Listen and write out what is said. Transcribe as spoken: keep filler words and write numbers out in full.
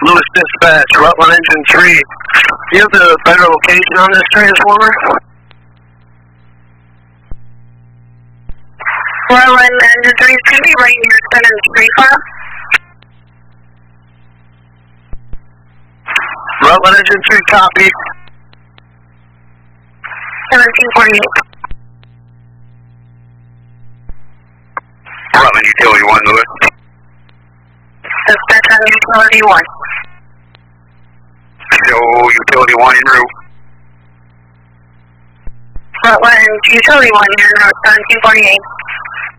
Lewis Dispatch, Rutland Engine three. Do you have the better location on this transformer? Rutland Engine three is going to be right near Simmons Tree Farm. Rutland Engine three, copy. seventeen forty-eight. Rutland Utility one, Lewis. Dispatch on Utility one. Show Utility one en route. Rutland Utility one, you're in route seventeen forty-eight.